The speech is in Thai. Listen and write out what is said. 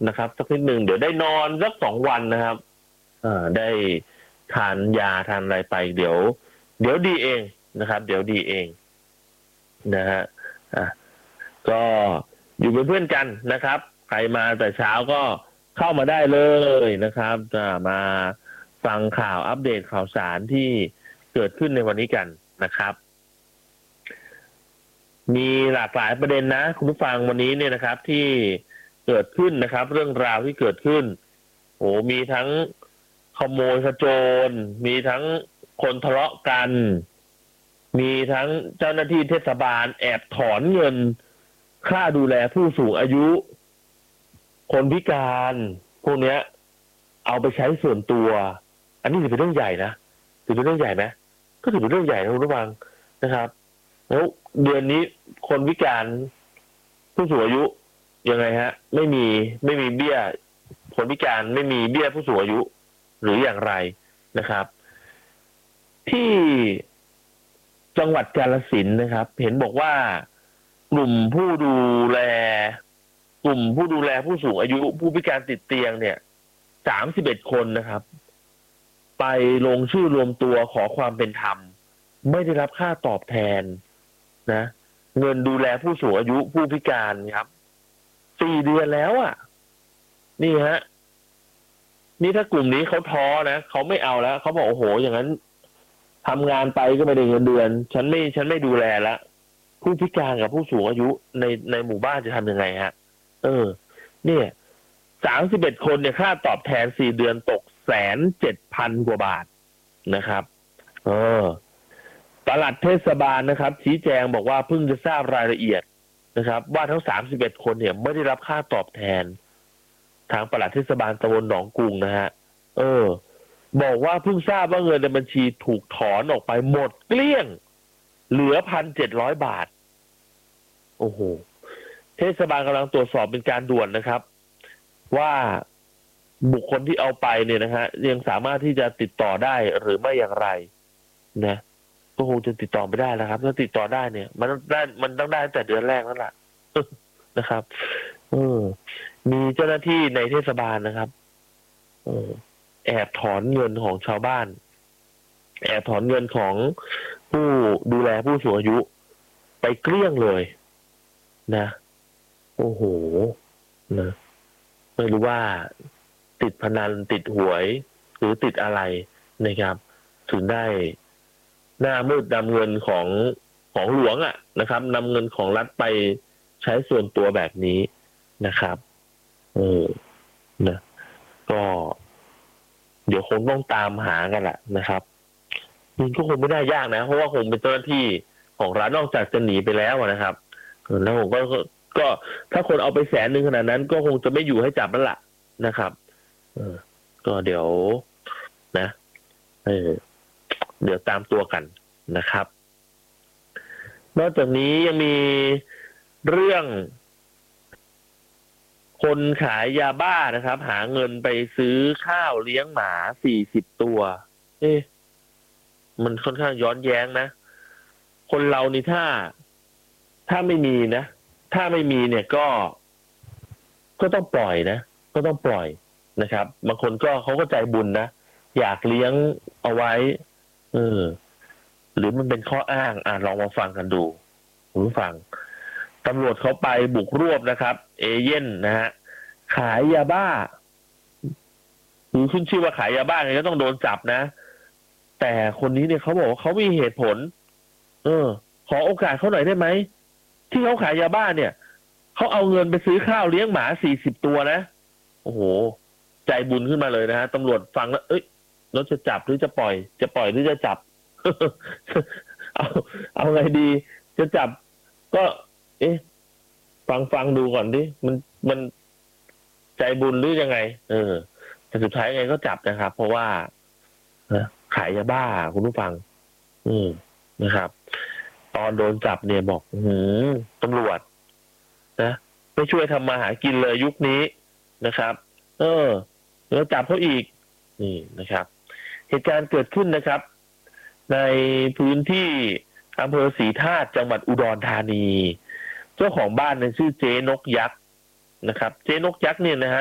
นะครับสักนิดหนึ่งเดี๋ยวได้นอนสัก2 วันนะครับได้ทานยาทานอะไรไปเดี๋ยวดีเองนะครับ เดี๋ยวดีเองนะฮะก็อยู่เป็นเพื่อนกันนะครับใครมาแต่เช้าก็เข้ามาได้เลยนะครับมาฟังข่าวอัปเดตข่าวสารที่เกิดขึ้นในวันนี้กันนะครับ มีหลากหลายประเด็นนะคุณผู้ฟังวันนี้เนี่ยนะครับ ที่เกิดขึ้นนะครับ เรื่องราวที่เกิดขึ้นโอ้มีทั้งขโมยขโจรมีทั้งคนทะเลาะกัน มีทั้งเจ้าหน้าที่เทศบาลแอบถอนเงินค่าดูแลผู้สูงอายุ คนพิการพวกเนี้ย เอาไปใช้ส่วนตัว อันนี้ถือเป็นเรื่องใหญ่นะถือเป็นเรื่องใหญ่ไหมก็ถือเป็นเรื่องใหญ่นะคุณผู้ฟังนะครับ แล้วเดือนนี้คนพิการผู้สูงอายุยังไงฮะไม่มีเบี้ยคนพิการไม่มีเบี้ยผู้สูงอายุหรืออย่างไรนะครับ ที่จังหวัดกาฬสินธุ์นะครับ เห็นบอกว่ากลุ่มผู้ดูแลผู้สูงอายุผู้พิการติดเตียงเนี่ย31 คนนะครับ ไปลงชื่อรวมตัวขอความเป็นธรรมไม่ได้รับค่าตอบแทนนะเงินดูแลผู้สูงอายุผู้พิการครับ4 เดือนแล้วอ่ะนี่ฮะนี่ถ้ากลุ่มนี้เขาท้อนะเขาไม่เอาแล้วเขาบอกโอ้โหอย่างนั้นทำงานไปก็ไม่ได้เงินเดือนฉันไม่ดูแลแล้วผู้พิการกับผู้สูงอายุในหมู่บ้านจะทำยังไงฮะเนี่ย31 คนเนี่ยค่าตอบแทน4 เดือนตก107,000 กว่าบาทนะครับปลัดเทศบาลนะครับชี้แจงบอกว่าเพิ่งจะทราบรายละเอียดนะครับว่าทั้ง31 คนเนี่ยไม่ได้รับค่าตอบแทนทางปลัดเทศบาลตำบลหนองกรุงนะฮะบอกว่าเพิ่งทราบว่าเงินในบัญชีถูกถอนออกไปหมดเกลี้ยงเหลือ 1,700 บาทโอ้โหเทศบาลกำลังตรวจสอบเป็นการด่วนนะครับว่าบุคคลที่เอาไปเนี่ยนะฮะยังสามารถที่จะติดต่อได้หรือไม่อย่างไรนะก็คงจะติดต่อไม่ได้แล้วครับถ้าติดต่อได้เนี่ยมันต้องได้ตั้งแต่เดือนแรกนั่นแหละนะครับมีเจ้าหน้าที่ในเทศบาลนะครับแอบถอนเงินของชาวบ้านแอบถอนเงินของผู้ดูแลผู้สูงอายุไปเกลี้ยงเลยนะโอ้โหนะไม่รู้ว่าติดพนันติดหวยหรือติดอะไรนะครับถึงได้หน้ามืดนำเงินของหลวงนะครับนำเงินของรัฐไปใช้ส่วนตัวแบบนี้นะครับนะก็เดี๋ยวคงต้องตามหากันแหละนะครับมันก็คงไม่ได้ยากนะเพราะว่าคงเป็นเจ้าหน้าที่ของรัฐนอกจากจะหนีไปแล้วนะครับแล้วผมก็ถ้าคนเอาไป100,000ขนาดนั้นก็คงจะไม่อยู่ให้จับนั่นแหละนะครับก็เดี๋ยวนะเดี๋ยวตามตัวกันนะครับนอกจากนี้ยังมีเรื่องคนขายยาบ้านะครับหาเงินไปซื้อข้าวเลี้ยงหมา40 ตัวมันค่อนข้างย้อนแย้งนะคนเรานี่ถ้าไม่มีนะถ้าไม่มีเนี่ยก็ต้องปล่อยนะก็ต้องปล่อยนะครับบางคนเขาก็ใจบุญนะอยากเลี้ยงเอาไว้หรือมันเป็นข้ออ้างลองมาฟังกันดูคุณผู้ฟังตำรวจเขาไปบุกรวบนะครับเอเย่นนะฮะขายยาบ้าหรือขึ้นชื่อว่าขายยาบ้าไงก็ต้องโดนจับนะแต่คนนี้เนี่ยเขาบอกว่าเขามีเหตุผลขอโอกาสเขาหน่อยได้ไหมที่เขาขายยาบ้าเนี่ยเขาเอาเงินไปซื้อข้าวเลี้ยงหมา40 ตัวนะโอ้โหใจบุญขึ้นมาเลยนะฮะตำรวจฟังแล้วเราจะจับหรือจะปล่อยหรือจะจับ เอาไงดีจะจับก็ฟังดูก่อนดิมันใจบุญหรือยังไงแต่สุดท้ายไงก็จับนะครับเพราะว่าขายยาบ้าคุณผู้ฟังนะครับตอนโดนจับเนี่ยบอกตำรวจนะไม่ช่วยทำมาหากินเลยยุคนี้นะครับแล้วจับเขาอีกนี่นะครับเหตุการณ์เกิดขึ้นนะครับในพื้นที่อำเภอศรีธาตุจังหวัดอุดรธานีเจ้าของบ้านเนี่ยชื่อเจ๊นกยักษ์นะครับเจ๊นกยักษ์เนี่ยนะฮะ